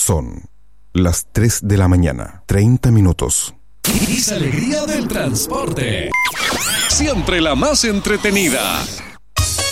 Son las 3 de la mañana, 30 minutos. Y alegría del transporte. Siempre la más entretenida.